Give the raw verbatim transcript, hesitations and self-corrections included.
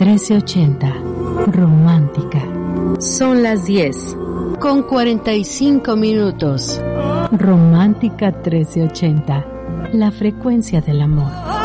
trece ochenta, romántica. Son las diez, con cuarenta y cinco minutos. Romántica trece ochenta, la frecuencia del amor.